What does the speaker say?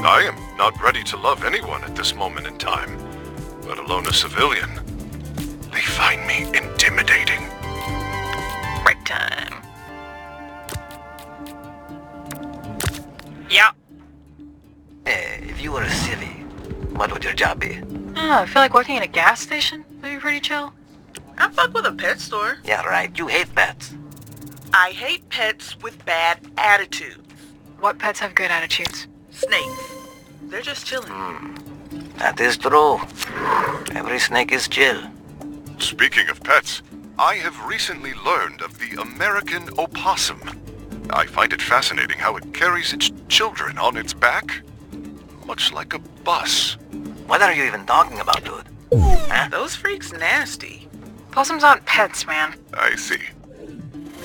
I am not ready to love anyone at this moment in time, let alone a civilian. They find me intimidating. Break time. Yeah. Hey, if you were a civvy, what would your job be? I feel like working at a gas station would be pretty chill. I fuck with a pet store. Yeah, right. You hate pets. I hate pets with bad attitudes. What pets have good attitudes? Snakes. They're just chilling. That is true. Every snake is chill. Speaking of pets, I have recently learned of the American opossum. I find it fascinating how it carries its children on its back, much like a bus. What are you even talking about, dude? Huh? Those freaks nasty. Possums aren't pets, man. I see.